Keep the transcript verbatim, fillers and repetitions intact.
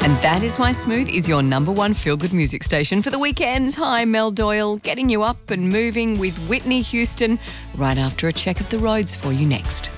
And that is why Smooth is your number one feel-good music station for the weekends. Hi, Mel Doyle, getting you up and moving with Whitney Houston right after a check of the roads for you next.